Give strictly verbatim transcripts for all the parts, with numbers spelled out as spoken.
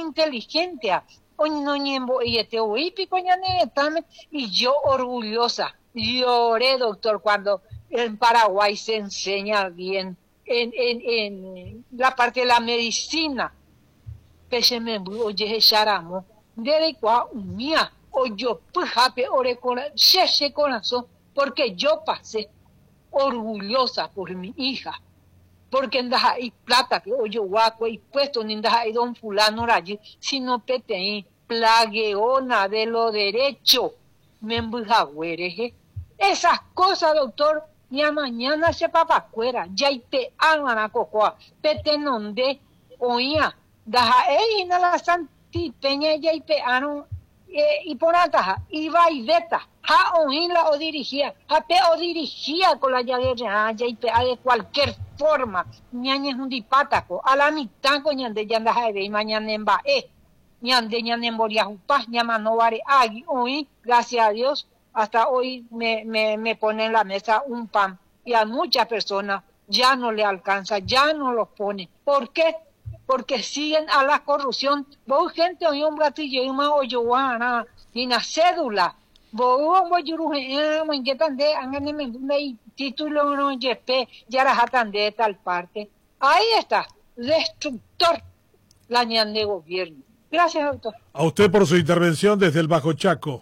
inteligente. Hoy no ñembo y este huipi y yo orgullosa. Lloré, doctor, cuando en Paraguay se enseña bien en, en, en la parte de la medicina. Peche me oye charamo. De cual mía, o yo pujape ore con ese corazón, porque yo pasé orgullosa por mi hija. Porque ndaja hay plata que oyo guaco y puesto ni ndaja hay don fulano rayi, sino pete plagueona de lo derecho. Me embujagüereje. Esas cosas, doctor, ya mañana se papa fuera, ya y te hagan a cocoa, pete nonde, oía, daja ey na la santi peña ya y pe ano, y por ataja, iba y veta, ja oíla o dirigía, ja pe o dirigía con la llave ya y pe de cualquier forma, ñañe es un dipátaco, a la mitad con ñande ya ndaja de mañana en ba eh, ñande ñande en boriajupaz, ñama no vare agui, oí, gracias a Dios. Hasta hoy me, me, me pone en la mesa un pan y a muchas personas ya no le alcanza, ya no los pone. ¿Por qué? Porque siguen a la corrupción. Vos gente hoy un bratillo y más hoy y una cédula. Vos vos yuruje en qué tan de anganeme título no yepe ya la jatan de tal parte. Ahí está, destructor la ñan de gobierno. Gracias, doctor. A usted por su intervención desde el Bajo Chaco.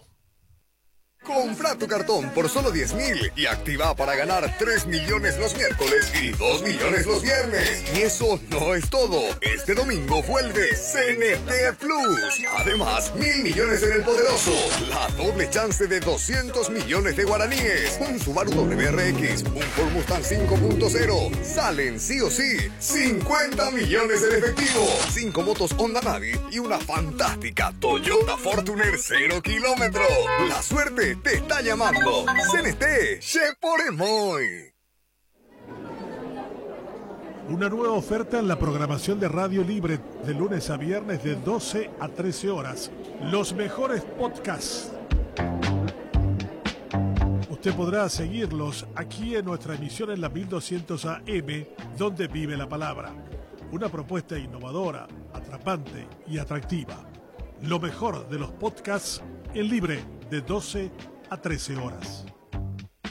Compra tu cartón por solo diez mil y activa para ganar tres millones los miércoles y dos millones los viernes. Y eso no es todo. Este domingo vuelve C N T Plus. Además, mil millones en el poderoso. La doble chance de doscientos millones de guaraníes. Un Subaru W R X, un Ford Mustang cinco punto cero. Salen sí o sí cincuenta millones en efectivo. cinco motos Honda Navi y una fantástica Toyota Fortuner cero kilómetros. La suerte te está llamando. C N T, che por emoy. Una nueva oferta en la programación de Radio Libre de lunes a viernes de doce a trece horas. Los mejores podcasts. Usted podrá seguirlos aquí en nuestra emisión en la mil doscientos A M, donde vive la palabra. Una propuesta innovadora, atrapante y atractiva. Lo mejor de los podcasts en Libre de doce a trece horas.